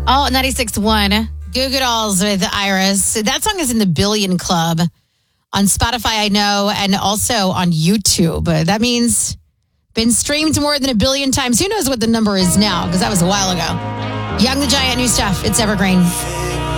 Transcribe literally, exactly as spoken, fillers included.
Oh, ninety-six point one. Goo Goo Dolls with Iris. That song is in the Billion Club on Spotify, I know, and also on YouTube. That means been streamed more than a billion times. Who knows what the number is now, because that was a while ago. Young the Giant, new stuff. It's Evergreen.